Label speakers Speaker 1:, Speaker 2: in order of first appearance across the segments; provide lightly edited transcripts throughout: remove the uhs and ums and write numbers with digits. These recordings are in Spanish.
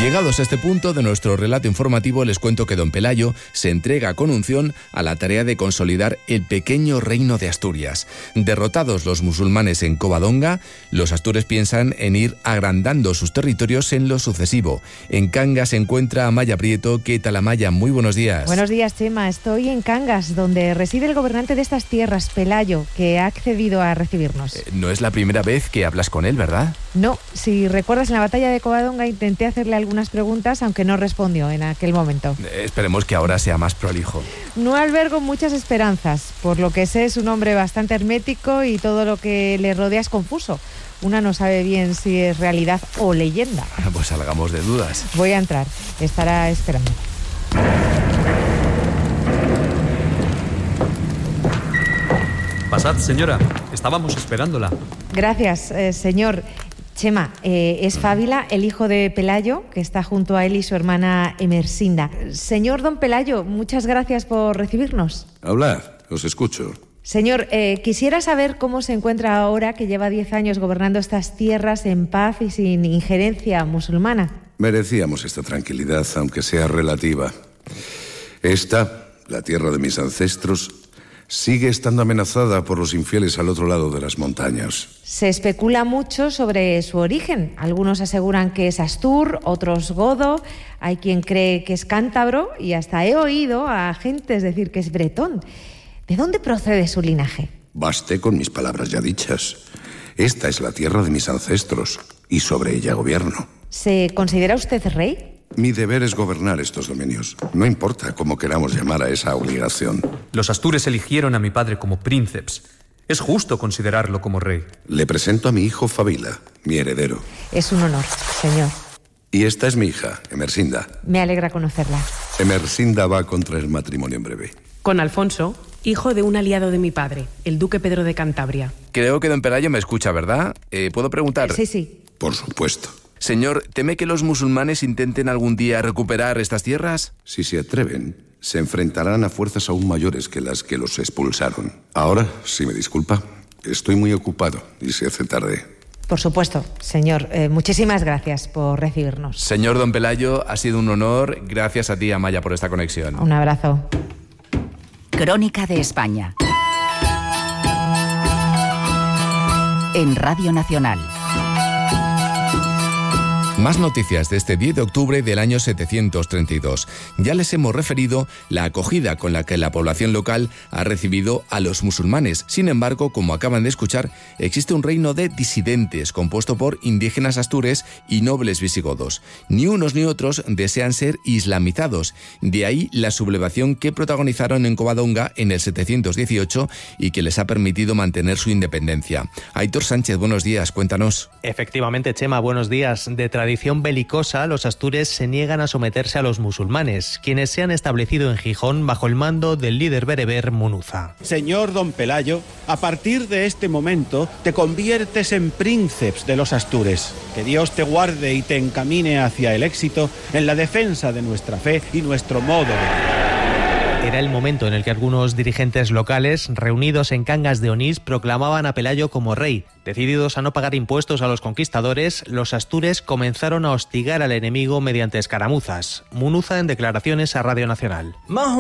Speaker 1: Llegados a este punto de nuestro relato informativo, les cuento que don Pelayo se entrega con unción a la tarea de consolidar el pequeño reino de Asturias. Derrotados los musulmanes en Covadonga, los astures piensan en ir agrandando sus territorios en lo sucesivo. En Cangas se encuentra Amaya Prieto. ¿Qué tal, Amaya? Muy buenos días.
Speaker 2: Buenos días, Chema. Estoy en Cangas, donde reside el gobernante de estas tierras, Pelayo, que ha accedido a recibirnos.
Speaker 1: No es la primera vez que hablas con él, ¿verdad?
Speaker 2: No, si recuerdas, en la batalla de Covadonga intenté hacerle algunas preguntas, aunque no respondió en aquel momento.
Speaker 1: Esperemos que ahora sea más prolijo.
Speaker 2: No albergo muchas esperanzas. Por lo que sé, es un hombre bastante hermético y todo lo que le rodea es confuso. Una no sabe bien si es realidad o leyenda.
Speaker 1: Pues salgamos de dudas.
Speaker 2: Voy a entrar. Estará esperando.
Speaker 3: Pasad, señora. Estábamos esperándola.
Speaker 2: Gracias, señor. Chema, es Fábila, el hijo de Pelayo, que está junto a él y su hermana Emersinda. Señor don Pelayo, muchas gracias por recibirnos.
Speaker 4: Hablad, os escucho.
Speaker 2: Señor, quisiera saber cómo se encuentra ahora que lleva 10 años gobernando estas tierras en paz y sin injerencia musulmana.
Speaker 4: Merecíamos esta tranquilidad, aunque sea relativa. Esta, la tierra de mis ancestros, sigue estando amenazada por los infieles al otro lado de las montañas.
Speaker 2: Se especula mucho sobre su origen. Algunos aseguran que es astur, otros godo, hay quien cree que es cántabro y hasta he oído a gentes decir que es bretón. ¿De dónde procede su linaje?
Speaker 4: Baste con mis palabras ya dichas. Esta es la tierra de mis ancestros y sobre ella gobierno.
Speaker 2: ¿Se considera usted rey?
Speaker 4: Mi deber es gobernar estos dominios. No importa cómo queramos llamar a esa obligación.
Speaker 3: Los astures eligieron a mi padre como príncipes. Es justo considerarlo como rey.
Speaker 4: Le presento a mi hijo Fábila, mi heredero.
Speaker 2: Es un honor, señor.
Speaker 4: Y esta es mi hija, Emersinda.
Speaker 2: Me alegra conocerla.
Speaker 4: Emersinda va a contraer matrimonio en breve.
Speaker 5: Con Alfonso, hijo de un aliado de mi padre, el duque Pedro de Cantabria.
Speaker 1: Creo que don Pelayo me escucha, ¿verdad? ¿Puedo preguntar?
Speaker 2: Sí.
Speaker 4: Por supuesto.
Speaker 1: Señor, ¿teme que los musulmanes intenten algún día recuperar estas tierras?
Speaker 4: Si se atreven, se enfrentarán a fuerzas aún mayores que las que los expulsaron. Ahora, si me disculpa, estoy muy ocupado y se hace tarde.
Speaker 2: Por supuesto, señor. Muchísimas gracias por recibirnos.
Speaker 1: Señor don Pelayo, ha sido un honor. Gracias a ti, Amaya, por esta conexión.
Speaker 2: Un abrazo.
Speaker 6: Crónica de España. En Radio Nacional.
Speaker 1: Más noticias de este 10 de octubre del año 732. Ya les hemos referido la acogida con la que la población local ha recibido a los musulmanes. Sin embargo, como acaban de escuchar, existe un reino de disidentes compuesto por indígenas astures y nobles visigodos. Ni unos ni otros desean ser islamizados. De ahí la sublevación que protagonizaron en Covadonga en el 718 y que les ha permitido mantener su independencia. Aitor Sánchez, buenos días, cuéntanos.
Speaker 7: Efectivamente, Chema, buenos días. De tradición belicosa, los astures se niegan a someterse a los musulmanes, quienes se han establecido en Gijón bajo el mando del líder bereber Munuza.
Speaker 8: Señor don Pelayo, a partir de este momento te conviertes en príncipe de los astures. Que Dios te guarde y te encamine hacia el éxito en la defensa de nuestra fe y nuestro modo de vida.
Speaker 7: Era el momento en el que algunos dirigentes locales, reunidos en Cangas de Onís, proclamaban a Pelayo como rey. Decididos a no pagar impuestos a los conquistadores, los astures comenzaron a hostigar al enemigo mediante escaramuzas. Munuza en declaraciones a Radio Nacional.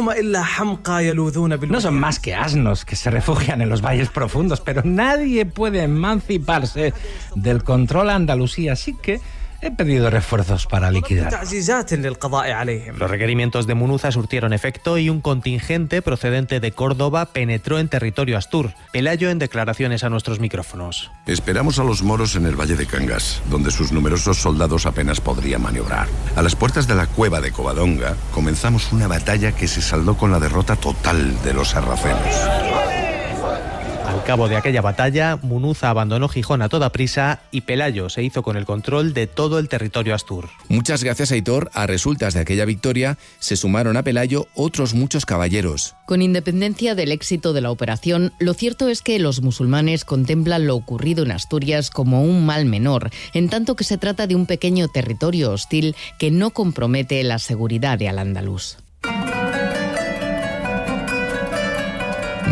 Speaker 9: No son más que asnos que se refugian en los valles profundos, pero nadie puede emanciparse del control andalusí, así que he pedido refuerzos para liquidar.
Speaker 7: Los requerimientos de Munuza surtieron efecto y un contingente procedente de Córdoba penetró en territorio astur. Pelayo en declaraciones a nuestros micrófonos.
Speaker 4: Esperamos a los moros en el valle de Cangas, donde sus numerosos soldados apenas podrían maniobrar. A las puertas de la cueva de Covadonga comenzamos una batalla que se saldó con la derrota total de los sarracenos.
Speaker 7: Al cabo de aquella batalla, Munuza abandonó Gijón a toda prisa y Pelayo se hizo con el control de todo el territorio astur.
Speaker 1: Muchas gracias, Aitor. A resultas de aquella victoria se sumaron a Pelayo otros muchos caballeros.
Speaker 10: Con independencia del éxito de la operación, lo cierto es que los musulmanes contemplan lo ocurrido en Asturias como un mal menor, en tanto que se trata de un pequeño territorio hostil que no compromete la seguridad de Al-Ándalus.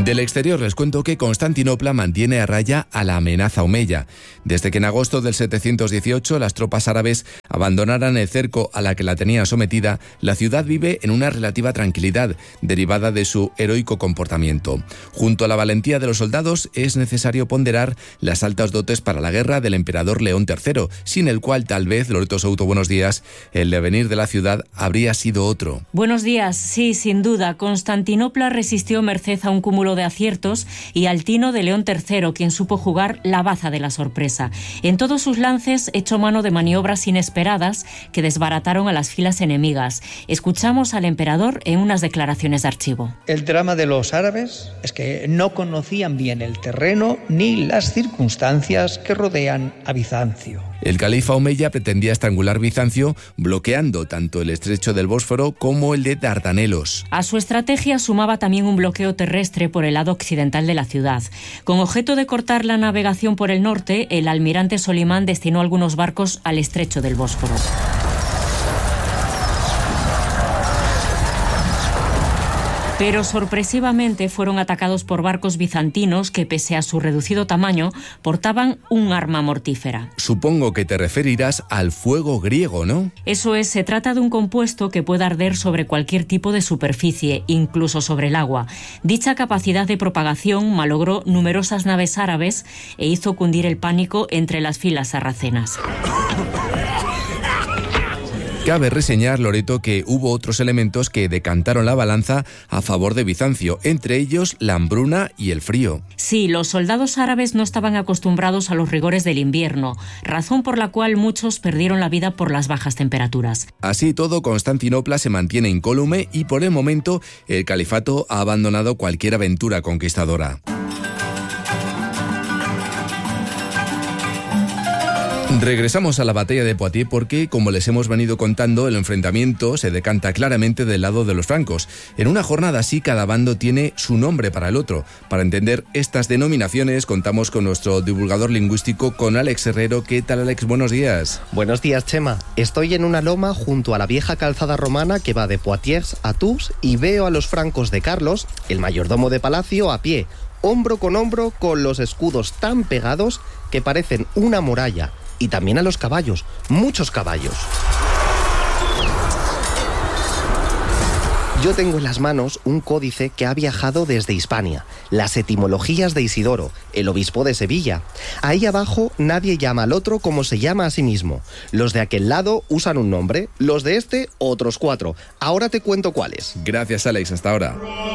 Speaker 1: Del exterior les cuento que Constantinopla mantiene a raya a la amenaza omeya. Desde que en agosto del 718 las tropas árabes abandonaran el cerco a la que la tenían sometida, la ciudad vive en una relativa tranquilidad, derivada de su heroico comportamiento. Junto a la valentía de los soldados, es necesario ponderar las altas dotes para la guerra del emperador León III, sin el cual tal vez, Loreto Souto, buenos días, el devenir de la ciudad habría sido otro.
Speaker 11: Buenos días, sí, sin duda. Constantinopla resistió merced a un cúmulo de aciertos y al tino de León III, quien supo jugar la baza de la sorpresa. En todos sus lances echó mano de maniobras inesperadas que desbarataron a las filas enemigas. Escuchamos al emperador en unas declaraciones de archivo.
Speaker 12: El drama de los árabes es que no conocían bien el terreno ni las circunstancias que rodean a Bizancio.
Speaker 1: El califa omeya pretendía estrangular Bizancio, bloqueando tanto el estrecho del Bósforo como el de Dardanelos.
Speaker 11: A su estrategia sumaba también un bloqueo terrestre por el lado occidental de la ciudad. Con objeto de cortar la navegación por el norte, el almirante Solimán destinó algunos barcos al estrecho del Bósforo. Pero sorpresivamente fueron atacados por barcos bizantinos que, pese a su reducido tamaño, portaban un arma mortífera.
Speaker 1: Supongo que te referirás al fuego griego, ¿no?
Speaker 11: Eso es, se trata de un compuesto que puede arder sobre cualquier tipo de superficie, incluso sobre el agua. Dicha capacidad de propagación malogró numerosas naves árabes e hizo cundir el pánico entre las filas sarracenas.
Speaker 1: Cabe reseñar, Loreto, que hubo otros elementos que decantaron la balanza a favor de Bizancio, entre ellos la hambruna y el frío.
Speaker 11: Sí, los soldados árabes no estaban acostumbrados a los rigores del invierno, razón por la cual muchos perdieron la vida por las bajas temperaturas.
Speaker 1: Así y todo, Constantinopla se mantiene incólume y por el momento el califato ha abandonado cualquier aventura conquistadora. Regresamos a la batalla de Poitiers porque, como les hemos venido contando, el enfrentamiento se decanta claramente del lado de los francos. En una jornada así, cada bando tiene su nombre para el otro. Para entender estas denominaciones, contamos con nuestro divulgador lingüístico, con Alex Herrero. ¿Qué tal, Alex? Buenos días.
Speaker 13: Buenos días, Chema. Estoy en una loma junto a la vieja calzada romana que va de Poitiers a Tours y veo a los francos de Carlos, el mayordomo de palacio, a pie, hombro con los escudos tan pegados que parecen una muralla. Y también a los caballos, muchos caballos. Yo tengo en las manos un códice que ha viajado desde Hispania, las etimologías de Isidoro, el obispo de Sevilla. Ahí abajo nadie llama al otro como se llama a sí mismo. Los de aquel lado usan un nombre, los de este otros 4. Ahora te cuento cuáles.
Speaker 1: Gracias, Alex, hasta ahora.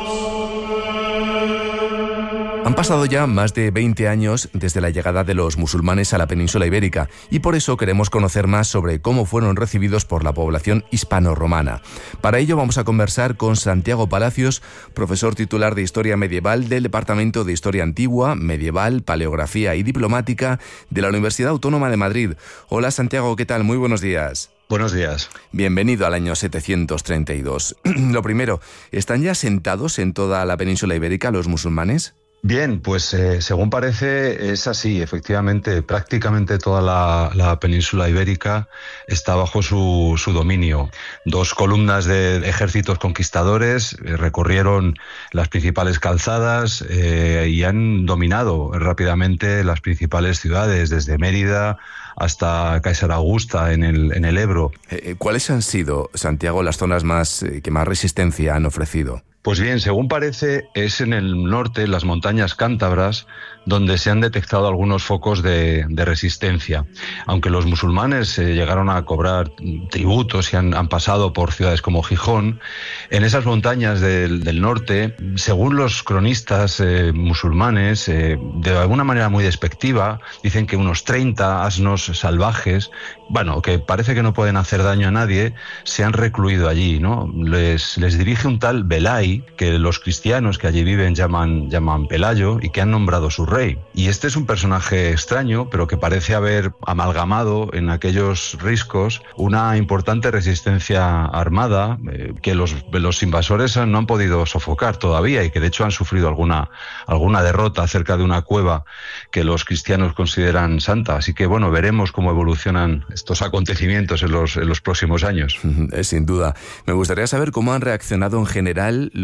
Speaker 1: Han pasado ya más de 20 años desde la llegada de los musulmanes a la península ibérica y por eso queremos conocer más sobre cómo fueron recibidos por la población hispano-romana. Para ello vamos a conversar con Santiago Palacios, profesor titular de Historia Medieval del Departamento de Historia Antigua, Medieval, Paleografía y Diplomática de la Universidad Autónoma de Madrid. Hola Santiago, ¿qué tal? Muy buenos días.
Speaker 14: Buenos días.
Speaker 1: Bienvenido al año 732. Lo primero, ¿están ya asentados en toda la península ibérica los musulmanes?
Speaker 14: Bien, pues según parece es así, efectivamente, prácticamente toda la península ibérica está bajo su dominio. 2 columnas de ejércitos conquistadores recorrieron las principales calzadas y han dominado rápidamente las principales ciudades, desde Mérida hasta Caesar Augusta en el Ebro.
Speaker 1: ¿Cuáles han sido, Santiago, las zonas que más resistencia han ofrecido?
Speaker 14: Pues bien, según parece, es en el norte, las montañas cántabras, donde se han detectado algunos focos de resistencia. Aunque los musulmanes llegaron a cobrar tributos y han pasado por ciudades como Gijón, en esas montañas del norte, según los cronistas musulmanes, de alguna manera muy despectiva, dicen que unos 30 asnos salvajes, bueno, que parece que no pueden hacer daño a nadie, se han recluido allí, ¿no? Les dirige un tal Belay, que los cristianos que allí viven llaman Pelayo y que han nombrado su rey. Y este es un personaje extraño, pero que parece haber amalgamado en aquellos riscos una importante resistencia armada que los invasores no han podido sofocar todavía y que de hecho han sufrido alguna derrota cerca de una cueva que los cristianos consideran santa. Así que bueno, veremos cómo evolucionan estos acontecimientos en los próximos años.
Speaker 1: Sin duda. Me gustaría saber cómo han reaccionado en general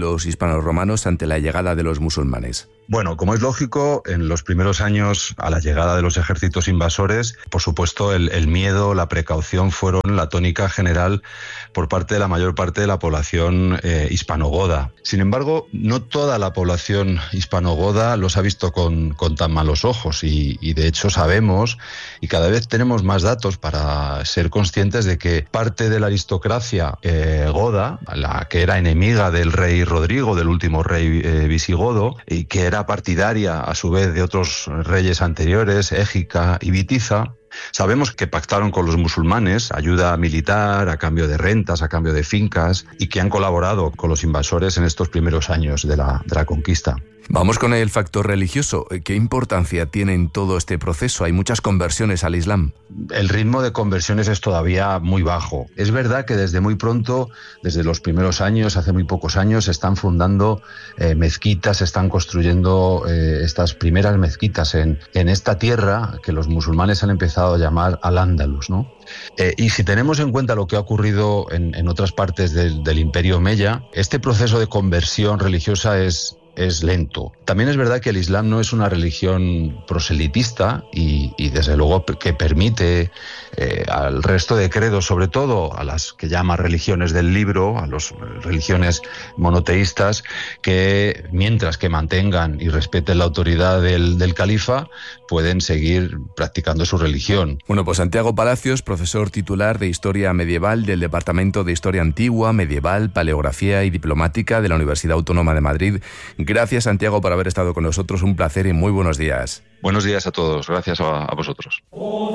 Speaker 1: los hispanoromanos ante la llegada de los musulmanes?
Speaker 14: Bueno, como es lógico, en los primeros años, a la llegada de los ejércitos invasores, por supuesto, el miedo, la precaución fueron la tónica general por parte de la mayor parte de la población hispanogoda. Sin embargo, no toda la población hispanogoda los ha visto con tan malos ojos y de hecho sabemos, y cada vez tenemos más datos para ser conscientes de que parte de la aristocracia goda, la que era enemiga del rey Rodrigo, del último rey visigodo, y que era partidaria a su vez de otros reyes anteriores, Égica y Bitiza, sabemos que pactaron con los musulmanes ayuda militar a cambio de rentas, a cambio de fincas, y que han colaborado con los invasores en estos primeros años de la conquista.
Speaker 1: Vamos con el factor religioso. ¿Qué importancia tiene en todo este proceso? Hay muchas conversiones al Islam.
Speaker 14: El ritmo de conversiones es todavía muy bajo. Es verdad que desde muy pronto, desde los primeros años, hace muy pocos años, se están fundando mezquitas, se están construyendo estas primeras mezquitas en esta tierra que los musulmanes han empezado a llamar Al-Ándalus, ¿no? Y si tenemos en cuenta lo que ha ocurrido en otras partes del Imperio Omeya, este proceso de conversión religiosa es lento. También es verdad que el Islam no es una religión proselitista y desde luego que permite al resto de credos, sobre todo a las que llama religiones del libro, a las religiones monoteístas, que mientras que mantengan y respeten la autoridad del califa, pueden seguir practicando su religión.
Speaker 1: Bueno, pues Santiago Palacios, profesor titular de Historia Medieval del Departamento de Historia Antigua, Medieval, Paleografía y Diplomática de la Universidad Autónoma de Madrid. Gracias, Santiago, por haber estado con nosotros. Un placer y muy buenos días.
Speaker 14: Buenos días a todos. Gracias a vosotros.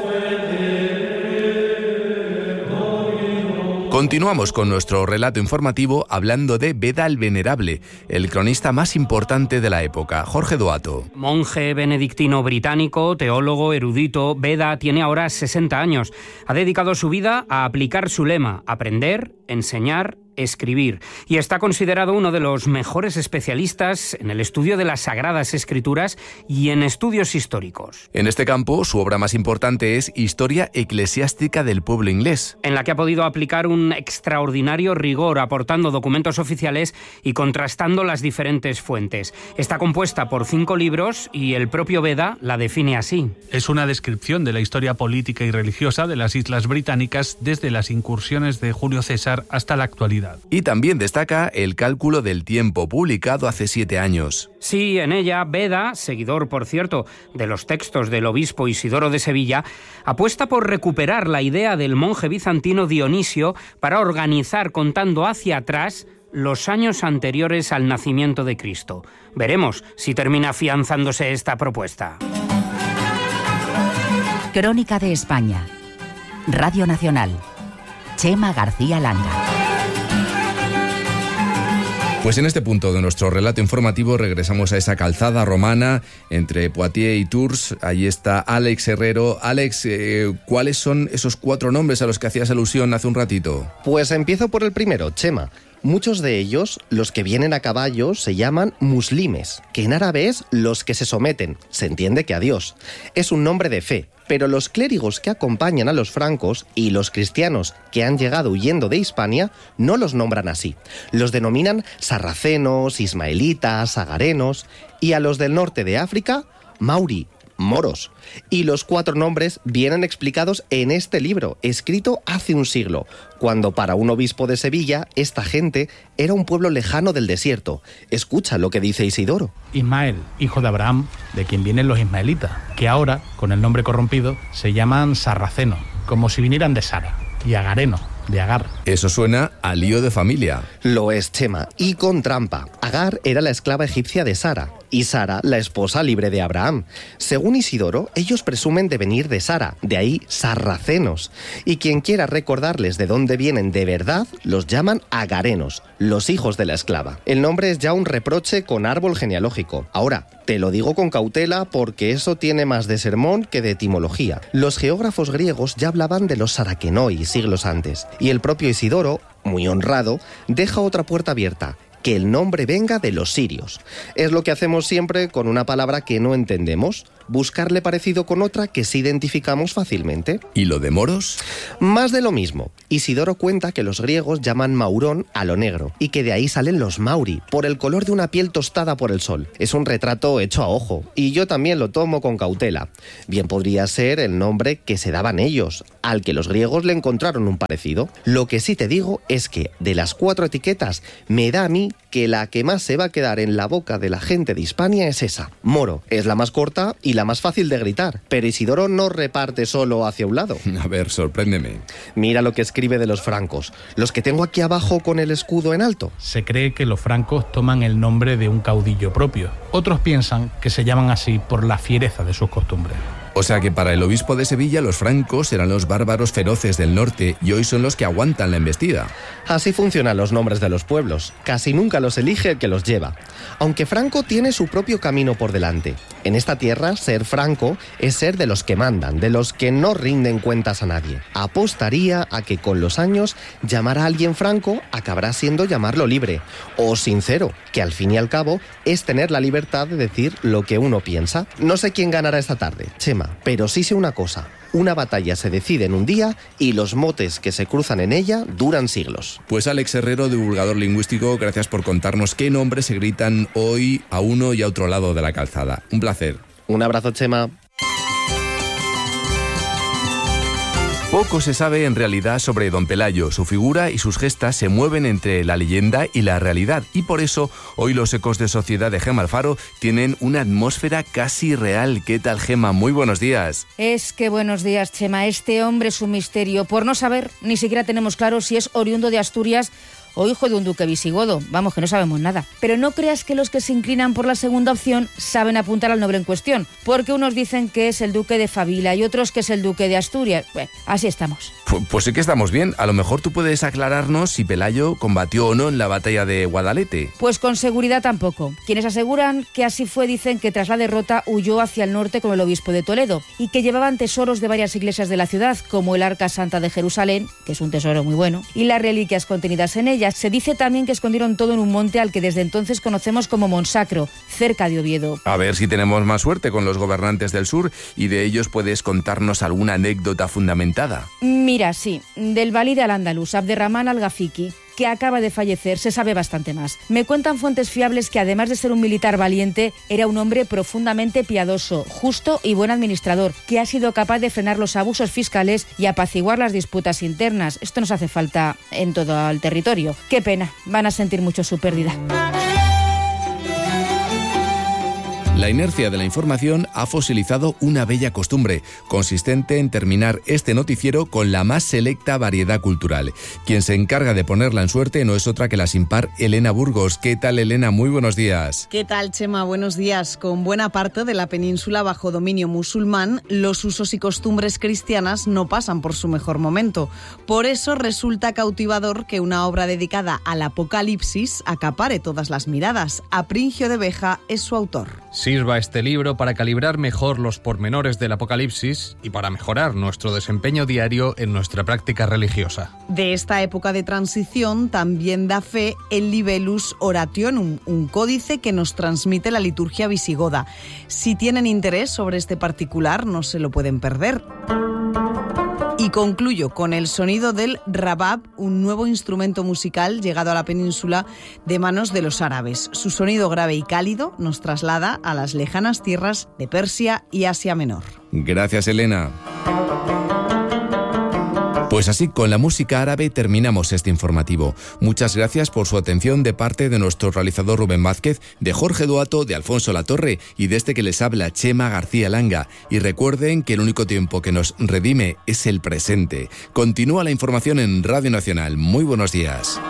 Speaker 1: Continuamos con nuestro relato informativo hablando de Beda el Venerable, el cronista más importante de la época. Jorge Doato.
Speaker 15: Monje benedictino británico, teólogo, erudito, Beda tiene ahora 60 años. Ha dedicado su vida a aplicar su lema: aprender, enseñar, escribir, y está considerado uno de los mejores especialistas en el estudio de las Sagradas Escrituras y en estudios históricos.
Speaker 1: En este campo, su obra más importante es Historia Eclesiástica del Pueblo Inglés,
Speaker 15: en la que ha podido aplicar un extraordinario rigor, aportando documentos oficiales y contrastando las diferentes fuentes. Está compuesta por 5 libros y el propio Beda la define así.
Speaker 16: Es una descripción de la historia política y religiosa de las Islas Británicas desde las incursiones de Julio César hasta la actualidad.
Speaker 1: Y también destaca el cálculo del tiempo, publicado hace 7 años.
Speaker 15: Sí, en ella Beda, seguidor, por cierto, de los textos del obispo Isidoro de Sevilla, apuesta por recuperar la idea del monje bizantino Dionisio para organizar, contando hacia atrás, los años anteriores al nacimiento de Cristo. Veremos si termina afianzándose esta propuesta.
Speaker 6: Crónica de España. Radio Nacional. Chema García Langa.
Speaker 1: Pues en este punto de nuestro relato informativo regresamos a esa calzada romana entre Poitiers y Tours. Allí está Alex Herrero. Alex, ¿cuáles son esos 4 nombres a los que hacías alusión hace un ratito?
Speaker 13: Pues empiezo por el primero, Chema. Muchos de ellos, los que vienen a caballo, se llaman muslimes, que en árabe es los que se someten. Se entiende que a Dios. Es un nombre de fe. Pero los clérigos que acompañan a los francos y los cristianos que han llegado huyendo de Hispania no los nombran así. Los denominan sarracenos, ismaelitas, agarenos, y a los del norte de África, mauri, moros. Y los 4 nombres vienen explicados en este libro, escrito hace un siglo, cuando para un obispo de Sevilla esta gente era un pueblo lejano del desierto. Escucha lo que dice Isidoro.
Speaker 16: Ismael, hijo de Abraham, de quien vienen los ismaelitas, que ahora, con el nombre corrompido, se llaman sarracenos, como si vinieran de Sara, y agareno, de Agar.
Speaker 1: Eso suena a lío de familia.
Speaker 13: Lo es, Chema, y con trampa. Agar era la esclava egipcia de Sara, y Sara la esposa libre de Abraham. Según Isidoro, ellos presumen de venir de Sara, de ahí sarracenos. Y quien quiera recordarles de dónde vienen de verdad, los llaman agarenos, los hijos de la esclava. El nombre es ya un reproche con árbol genealógico. Ahora, te lo digo con cautela porque eso tiene más de sermón que de etimología. Los geógrafos griegos ya hablaban de los sarakenoi siglos antes, y el propio Isidoro, muy honrado, deja otra puerta abierta: que el nombre venga de los sirios. Es lo que hacemos siempre con una palabra que no entendemos. buscarle parecido con otra que sí identificamos fácilmente.
Speaker 1: ¿Y lo de moros?
Speaker 13: Más de lo mismo. Isidoro cuenta que los griegos llaman maurón a lo negro y que de ahí salen los mauri, por el color de una piel tostada por el sol. Es un retrato hecho a ojo, y yo también lo tomo con cautela. Bien podría ser el nombre que se daban ellos, al que los griegos le encontraron un parecido. Lo que sí te digo es que, de las 4 etiquetas, me da a mí que la que más se va a quedar en la boca de la gente de Hispania es esa. Moro es la más corta y la más fácil de gritar, pero Isidoro no reparte solo hacia un lado.
Speaker 1: A ver, sorpréndeme.
Speaker 13: Mira lo que escribe de los francos, los que tengo aquí abajo con el escudo en alto.
Speaker 16: Se cree que los francos toman el nombre de un caudillo propio. Otros piensan que se llaman así por la fiereza de sus costumbres.
Speaker 1: O sea que para el obispo de Sevilla los francos eran los bárbaros feroces del norte y hoy son los que aguantan la embestida.
Speaker 13: Así funcionan los nombres de los pueblos. Casi nunca los elige el que los lleva. Aunque Franco tiene su propio camino por delante. En esta tierra, ser franco es ser de los que mandan, de los que no rinden cuentas a nadie. Apostaría a que con los años llamar a alguien franco acabará siendo llamarlo libre. O sincero, que al fin y al cabo es tener la libertad de decir lo que uno piensa. No sé quién ganará esta tarde, Chema, pero sí sé una cosa. Una batalla se decide en un día y los motes que se cruzan en ella duran siglos.
Speaker 1: Pues Alex Herrero, divulgador lingüístico, gracias por contarnos qué nombres se gritan hoy a uno y a otro lado de la calzada. Un placer.
Speaker 13: Un abrazo, Chema.
Speaker 1: Poco se sabe en realidad sobre don Pelayo. Su figura y sus gestas se mueven entre la leyenda y la realidad, y por eso hoy los ecos de sociedad de Gema Alfaro tienen una atmósfera casi real. ¿Qué tal, Gema? Muy buenos días.
Speaker 17: Es que buenos días, Chema. Este hombre es un misterio. Por no saber, ni siquiera tenemos claro si es oriundo de Asturias o hijo de un duque visigodo. Vamos, que no sabemos nada. Pero no creas que los que se inclinan por la segunda opción saben apuntar al noble en cuestión, porque unos dicen que es el duque de Favila y otros que es el duque de Asturias. Bueno, así estamos.
Speaker 1: Pues sí que estamos bien. A lo mejor tú puedes aclararnos si Pelayo combatió o no en la batalla de Guadalete.
Speaker 17: Pues con seguridad tampoco. Quienes aseguran que así fue dicen que tras la derrota huyó hacia el norte con el obispo de Toledo y que llevaban tesoros de varias iglesias de la ciudad, como el Arca Santa de Jerusalén, que es un tesoro muy bueno, y las reliquias contenidas en ella. Se dice también que escondieron todo en un monte al que desde entonces conocemos como Monsacro, cerca de Oviedo.
Speaker 1: A ver si tenemos más suerte con los gobernantes del sur y de ellos puedes contarnos alguna anécdota fundamentada.
Speaker 17: Mira, sí, del valide al-Andalus, Abderramán al-Gafiki, que acaba de fallecer, se sabe bastante más. Me cuentan fuentes fiables que además de ser un militar valiente, era un hombre profundamente piadoso, justo y buen administrador, que ha sido capaz de frenar los abusos fiscales y apaciguar las disputas internas. Esto nos hace falta en todo el territorio. Qué pena, van a sentir mucho su pérdida.
Speaker 1: La inercia de la información ha fosilizado una bella costumbre, consistente en terminar este noticiero con la más selecta variedad cultural. Quien se encarga de ponerla en suerte no es otra que la sin par Elena Burgos. ¿Qué tal, Elena? Muy buenos días.
Speaker 18: ¿Qué tal, Chema? Buenos días. Con buena parte de la península bajo dominio musulmán, los usos y costumbres cristianas no pasan por su mejor momento. Por eso resulta cautivador que una obra dedicada al Apocalipsis acapare todas las miradas. Apringio de Beja es su autor.
Speaker 19: Sirva este libro para calibrar mejor los pormenores del Apocalipsis y para mejorar nuestro desempeño diario en nuestra práctica religiosa.
Speaker 18: De esta época de transición también da fe el Libellus Orationum, un códice que nos transmite la liturgia visigoda. Si tienen interés sobre este particular, no se lo pueden perder. Y concluyo con el sonido del rabab, un nuevo instrumento musical llegado a la península de manos de los árabes. Su sonido grave y cálido nos traslada a las lejanas tierras de Persia y Asia Menor.
Speaker 1: Gracias, Elena. Pues así, con la música árabe terminamos este informativo. Muchas gracias por su atención de parte de nuestro realizador Rubén Vázquez, de Jorge Duato, de Alfonso Latorre y de este que les habla, Chema García Langa. Y recuerden que el único tiempo que nos redime es el presente. Continúa la información en Radio Nacional. Muy buenos días.